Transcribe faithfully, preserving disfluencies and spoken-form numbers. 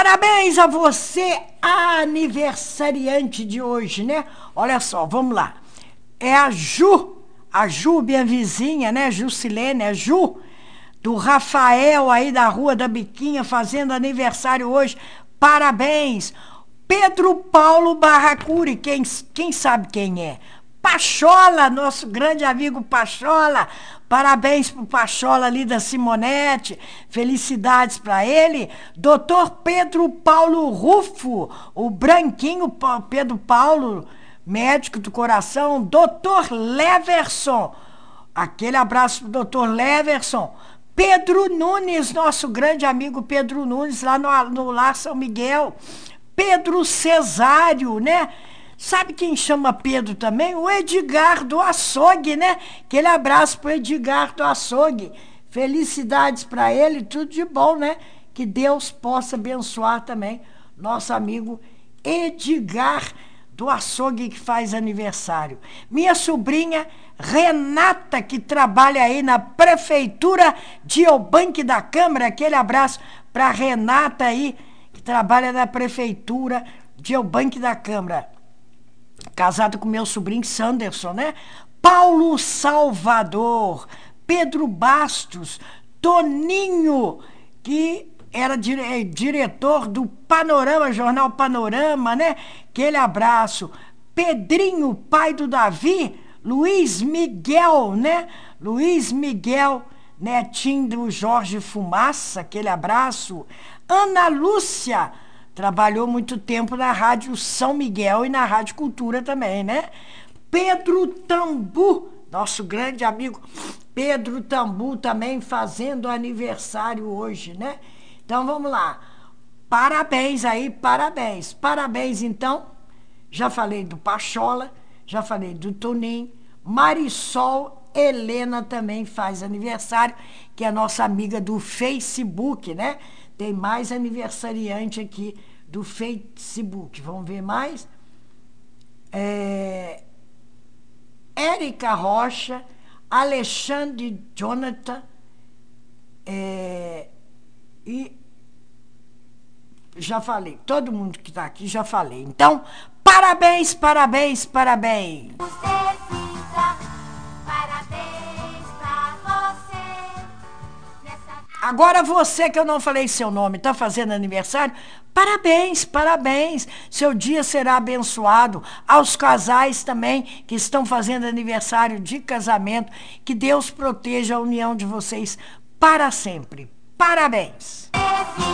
Parabéns a você, aniversariante de hoje, né? Olha só, vamos lá. É a Ju, a Ju, minha vizinha, né? Jusilene, a Ju, do Rafael aí da Rua da Biquinha, fazendo aniversário hoje. Parabéns. Pedro Paulo Barracuri, quem, quem sabe quem é? Pachola, nosso grande amigo Pachola. Parabéns pro Pachola ali da Simonete. Felicidades para ele. doutor Pedro Paulo Rufo, o branquinho Pedro Paulo, médico do coração. doutor Leverson, aquele abraço pro doutor Leverson. Pedro Nunes, nosso grande amigo Pedro Nunes, lá no, no Lar São Miguel. Pedro Cesário, né? Sabe quem chama Pedro também? O Edgar do Açougue, né? Aquele abraço pro Edgar do Açougue. Felicidades para ele, tudo de bom, né? Que Deus possa abençoar também nosso amigo Edgar do Açougue, que faz aniversário. Minha sobrinha Renata, que trabalha aí na Prefeitura de Eubank da Câmara. Aquele abraço para Renata aí, que trabalha na Prefeitura de Eubank da Câmara. Casado com meu sobrinho Sanderson, né? Paulo Salvador, Pedro Bastos, Toninho, que era dire- diretor do Panorama, Jornal Panorama, né? Aquele abraço. Pedrinho, pai do Davi, Luiz Miguel, né? Luiz Miguel, netinho do Jorge Fumaça, aquele abraço. Ana Lúcia, trabalhou muito tempo na Rádio São Miguel e na Rádio Cultura também, né? Pedro Tambu, nosso grande amigo Pedro Tambu, também fazendo aniversário hoje, né? Então vamos lá. Parabéns aí, parabéns. Parabéns, então. Já falei do Pachola, já falei do Toninho. Marisol Helena também faz aniversário, que é nossa amiga do Facebook, né? Tem mais aniversariante aqui do Facebook. Vamos ver mais? É... Érica Rocha, Alexandre Jonathan, é... e já falei, todo mundo que está aqui já falei. Então, parabéns, parabéns, parabéns. Agora você que eu não falei seu nome, está fazendo aniversário? Parabéns, parabéns. Seu dia será abençoado. Aos casais também que estão fazendo aniversário de casamento, que Deus proteja a união de vocês para sempre. Parabéns.